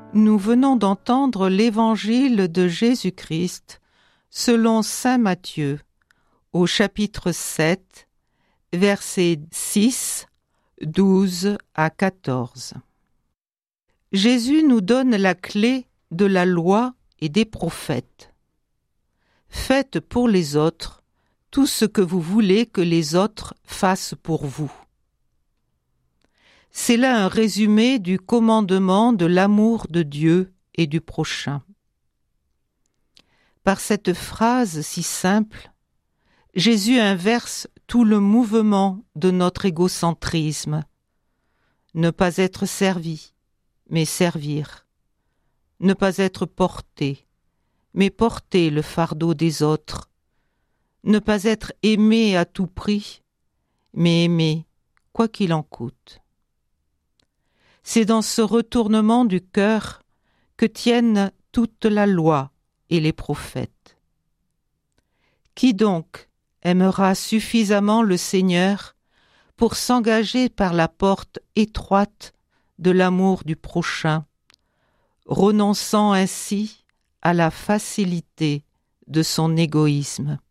Nous venons d'entendre l'Évangile de Jésus-Christ selon saint Matthieu, au chapitre 7, versets 6, 12 à 14. Jésus nous donne la clé de la loi et des prophètes. Faites pour les autres tout ce que vous voulez que les autres fassent pour vous. C'est là un résumé du commandement de l'amour de Dieu et du prochain. Par cette phrase si simple, Jésus inverse tout le mouvement de notre égocentrisme. Ne pas être servi, mais servir. Ne pas être porté, mais porter le fardeau des autres. Ne pas être aimé à tout prix, mais aimer quoi qu'il en coûte. C'est dans ce retournement du cœur que tiennent toute la loi et les prophètes. Qui donc aimera suffisamment le Seigneur pour s'engager par la porte étroite de l'amour du prochain, renonçant ainsi à la facilité de son égoïsme?